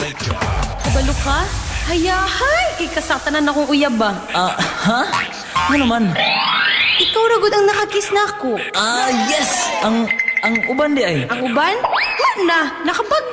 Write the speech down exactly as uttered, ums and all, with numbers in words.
Kabalo ka? Hayahay! Kay kasatanan akong uyab ba? Ah, ha? Ano naman? Ikaw ragod ang nakakiss na ako. Ah, yes! Ang, ang uban di ay. Ang uban? Wala na, nakabag